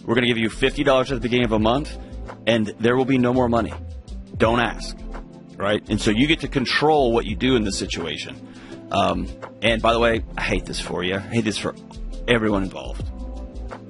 We're going to give you $50 at the beginning of a month, and there will be no more money. Don't ask, right? And so you get to control what you do in this situation. And by the way, I hate this for you. I hate this for everyone involved.